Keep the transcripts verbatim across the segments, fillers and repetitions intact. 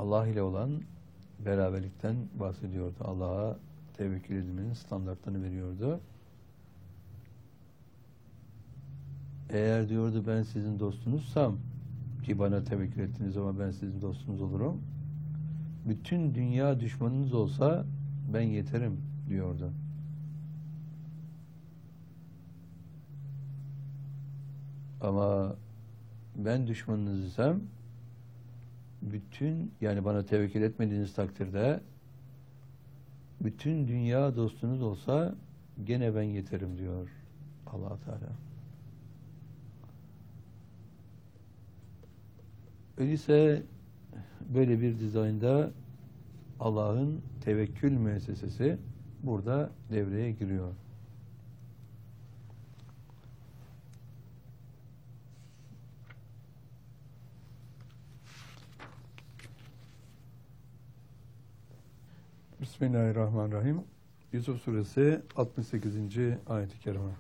Allah ile olan beraberlikten bahsediyordu. Allah'a tevekkül edilmenin standartlarını veriyordu. Eğer diyordu ben sizin dostunuzsam, ki bana tevekkül ettiğiniz zaman ben sizin dostunuz olurum, bütün dünya düşmanınız olsa ben yeterim diyordu. Ama ben düşmanınız isem, bütün, yani bana tevekkül etmediğiniz takdirde bütün dünya dostunuz olsa gene ben yeterim diyor Allah Teala. Öyleyse böyle bir dizaynda Allah'ın tevekkül müessesesi burada devreye giriyor. Bismillahirrahmanirrahim. Yusuf Suresi altmış sekizinci ayet-i kerime.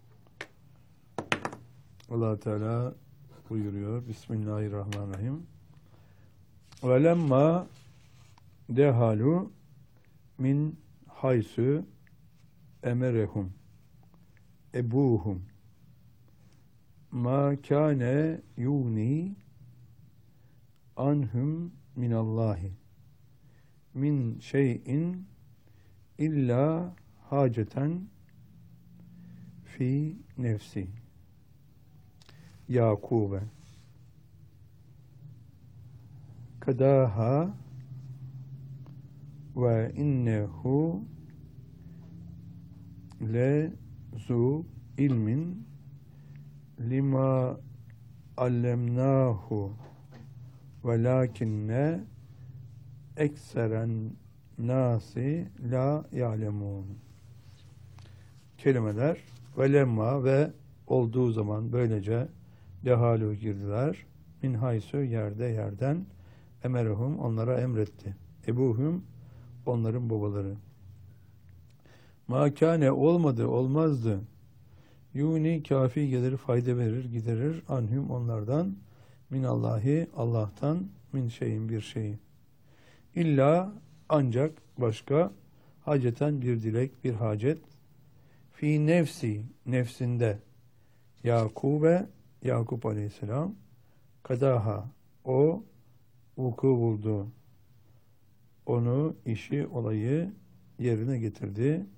Allah Teala buyuruyor. Bismillahirrahmanirrahim. Ve lemma dehalu min haysu emerehum ebuhum ma kâne yuni anhum minallahi min şeyin illa haceten fi nefsi Yakube kadaha ve innehu le zu ilmin lima allemnahu velakinne ekseren nasi la ya'lemun. Kelimeler ve lemma ve olduğu zaman böylece dehalu girdiler. Min haysu yerde yerden emerhum onlara emretti. Ebuhum onların babaları. Ma kâne olmadı olmazdı. Yuni kafi gelir fayda verir giderir anhum onlardan minallahi Allah'tan min şeyin bir şeyi. İlla ancak başka haceten bir dilek bir hacet fi nefsi nefsinde Yakube Yakup Aleyhisselam kadaha o vuku buldu. Onu işi olayı yerine getirdi.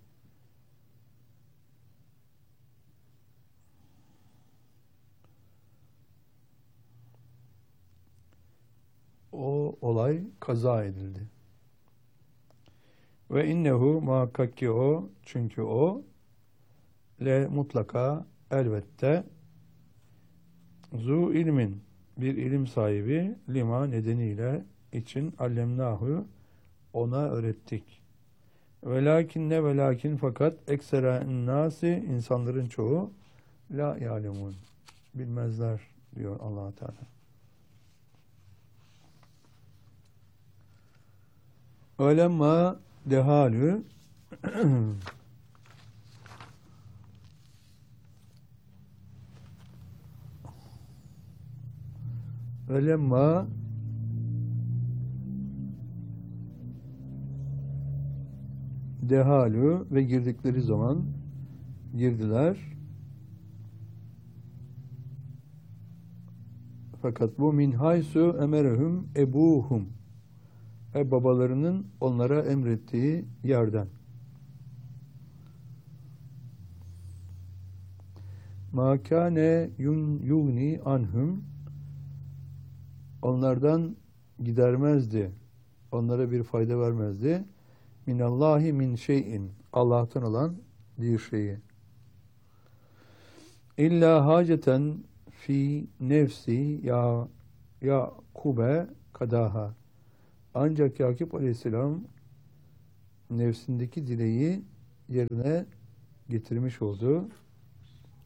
O olay kaza edildi. Ve innehu muhakkak ki o çünkü o le mutlaka elbette zu ilmin bir ilim sahibi lima nedeniyle için allemnahu ona öğrettik. Velakinne velakin fakat eksera nasi insanların çoğu la ya'lemun bilmezler diyor Allah Teala. Ölemma dehalü Ölemma dehalü ve girdikleri zaman girdiler. Fakat bu min haysu emerehum ebuhum ve babalarının onlara emrettiği yerden. Ma kâne yugni anhum onlardan gidermezdi. Onlara bir fayda vermezdi. Minallahi min şeyin Allah'tan olan bir şeyi. İlla haceten fi nefsi ya Yakube kadaha. Ancak Yakup Aleyhisselam nefsindeki dileği yerine getirmiş oldu.